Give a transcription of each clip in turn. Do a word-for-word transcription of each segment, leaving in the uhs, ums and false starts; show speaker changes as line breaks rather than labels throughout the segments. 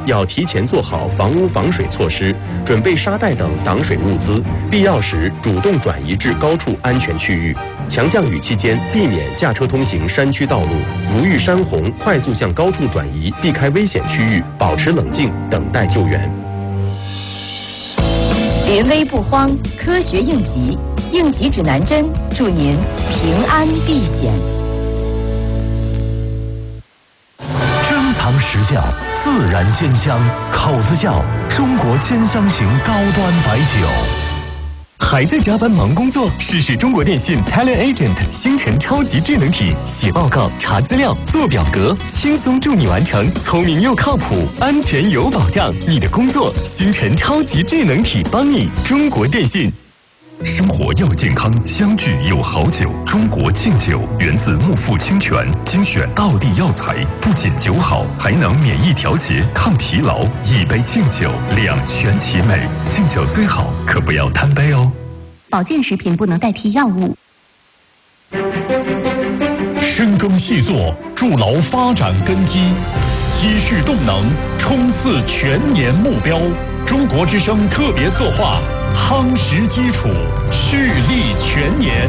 要提前做好房屋防水措施，准备沙袋等挡水物资，必要时主动转移至高处安全区域。强降雨期间，避免驾车通行山区道路，如遇山洪，快速向高处转移，避开危险区域，保持冷静，等待救援。
临危不慌，科学应急，应急指南针，祝您平安避险。
珍藏实窖，自然鲜香，口子窖，中国兼香型高端白酒。
还在加班忙工作？试试中国电信 TeleAgent 星辰超级智能体，写报告、查资料、做表格，轻松助你完成，聪明又靠谱，安全有保障。你的工作，星辰超级智能体帮你。中国电信。
生活要健康，相聚有好酒。中国劲酒源自木富清泉，精选道地药材，不仅酒好，还能免疫调节、抗疲劳。一杯劲酒，两全其美。劲酒虽好，可不要贪杯哦。
保健食品不能代替药物。
深耕细作，筑牢发展根基，积蓄动能，冲刺全年目标。中国之声特别策划，夯实基础，蓄力全年。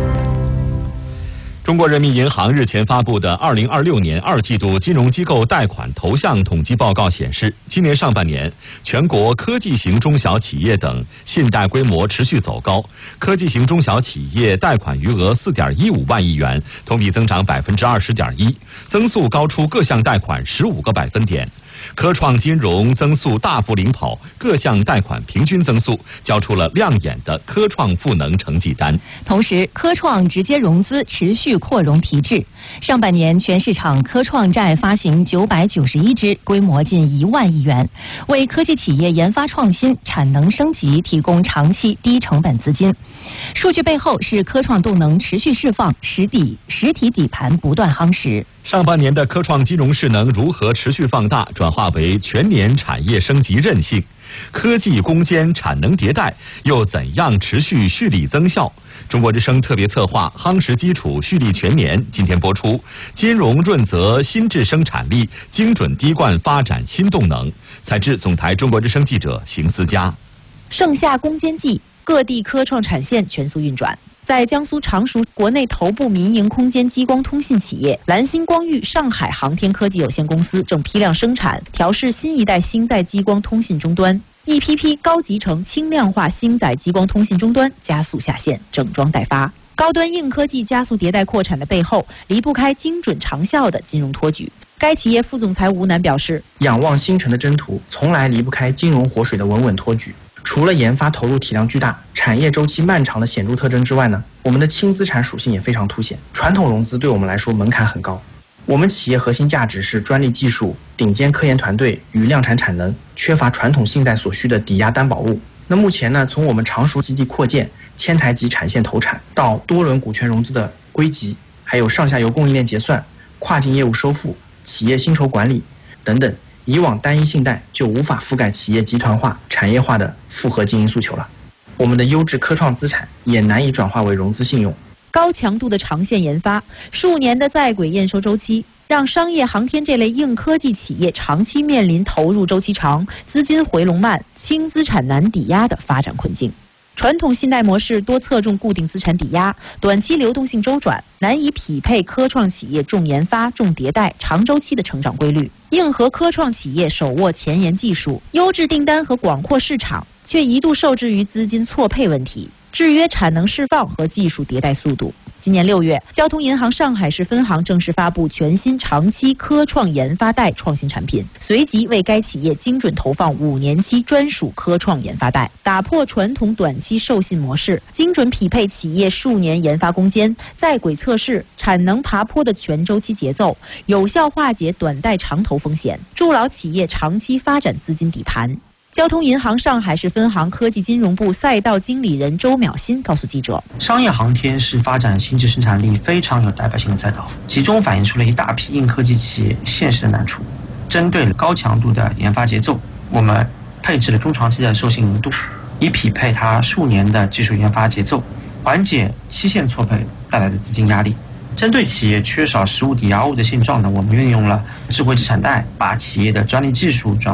中国人民银行日前发布的二零二六年二季度金融机构贷款投向统计报告显示，今年上半年全国科技型中小企业等信贷规模持续走高，科技型中小企业贷款余额四点一五万亿元，同比增长百分之二十点一，增速高出各项贷款十五个百分点。科创金融增速大幅领跑，各项贷款平均增速交出了亮眼的科创赋能成绩单。
同时，科创直接融资持续扩容提质。上半年全市场科创债发行九百九十一支，规模近一万亿元，为科技企业研发创新、产能升级提供长期低成本资金。数据背后是科创动能持续释放，实体实体底盘不断夯实。
上半年的科创金融势能如何持续放大，转化为全年产业升级韧性？科技攻坚产能迭代又怎样持续蓄力增效？中国之声特别策划夯实基础蓄力全年今天播出，金融润泽新质生产力，精准滴灌发展新动能。采自总台中国之声记者邢思佳。
盛夏攻坚季，各地科创产线全速运转。在江苏常熟，国内头部民营空间激光通信企业蓝星光域上海航天科技有限公司正批量生产调试新一代星载激光通信终端，一批批高集成轻量化星载激光通信终端加速下线，整装待发。高端硬科技加速迭代扩产的背后，离不开精准长效的金融托举。该企业副总裁吴楠表示，
仰望星辰的征途，从来离不开金融活水的稳稳托举。除了研发投入体量巨大、产业周期漫长的显著特征之外呢，我们的轻资产属性也非常凸显。传统融资对我们来说门槛很高，我们企业核心价值是专利技术、顶尖科研团队与量产产能，缺乏传统信贷所需的抵押担保物。那目前呢，从我们常熟基地扩建、千台级产线投产到多轮股权融资的归集，还有上下游供应链结算、跨境业务收付、企业薪酬管理等等，以往单一信贷就无法覆盖企业集团化、产业化的复合经营诉求了。我们的优质科创资产也难以转化为融资信用。
高强度的长线研发，数年的在轨验收周期，让商业航天这类硬科技企业长期面临投入周期长、资金回笼慢、轻资产难抵押的发展困境。传统信贷模式多侧重固定资产抵押，短期流动性周转，难以匹配科创企业重研发、重迭代、长周期的成长规律。硬核科创企业手握前沿技术、优质订单和广阔市场，却一度受制于资金错配问题，制约产能释放和技术迭代速度。今年六月，交通银行上海市分行正式发布全新长期科创研发贷创新产品，随即为该企业精准投放五年期专属科创研发贷，打破传统短期授信模式，精准匹配企业数年研发攻坚、在轨测试、产能爬坡的全周期节奏，有效化解短贷长投风险，筑牢企业长期发展资金底盘。交通银行上海市分行科技金融部赛道经理人周淼新告诉记者，
商业航天是发展新质生产力非常有代表性的赛道，集中反映出了一大批硬科技企业现实的难处。针对高强度的研发节奏，我们配置了中长期的授信额度，以匹配它数年的技术研发节奏，缓解期限错配带来的资金压力。针对企业缺少实物抵押物的现状呢，我们运用了智慧资产贷，把企业的专利技术转